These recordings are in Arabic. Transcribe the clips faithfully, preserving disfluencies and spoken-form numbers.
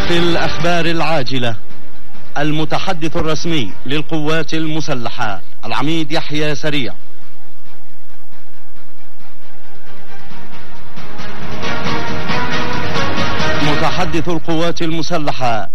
في الأخبار العاجلة، المتحدث الرسمي للقوات المسلحة العميد يحيى سريع. متحدث القوات المسلحة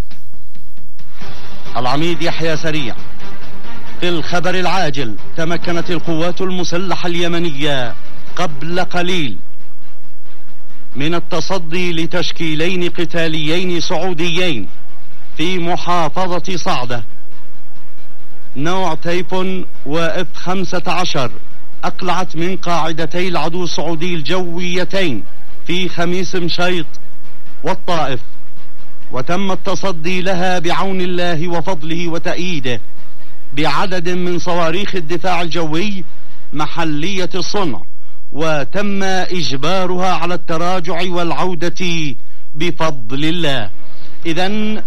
العميد يحيى سريع. في الخبر العاجل، تمكنت القوات المسلحة اليمنية قبل قليل من التصدي لتشكيلين قتاليين سعوديين في محافظة صعدة، نوع تايفون واف خمسة عشر، أقلعت من قاعدتي العدو السعودي الجويتين في خميس مشيط والطائف، وتم التصدي لها بعون الله وفضله وتأييده بعدد من صواريخ الدفاع الجوي محلية الصنع، وتم إجبارها على التراجع والعودة بفضل الله. إذن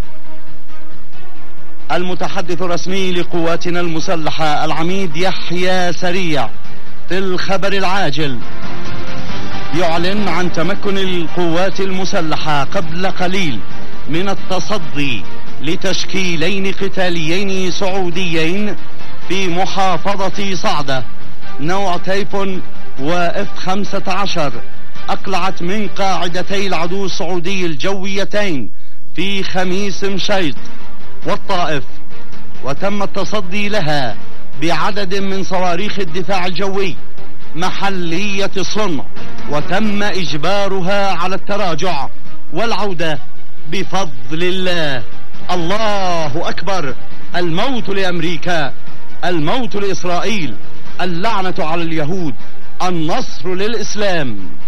المتحدث الرسمي لقواتنا المسلحة العميد يحيى سريع في الخبر العاجل يعلن عن تمكن القوات المسلحة قبل قليل من التصدي لتشكيلين قتاليين سعوديين في محافظة صعدة، نوع تايفون واف خمسة عشر، أقلعت من قاعدتي العدو السعودي الجويتين في خميس مشيط والطائف، وتم التصدي لها بعدد من صواريخ الدفاع الجوي محلية الصنع، وتم إجبارها على التراجع والعودة بفضل الله. الله أكبر. الموت لأمريكا، الموت لإسرائيل، اللعنة على اليهود، النصر للإسلام.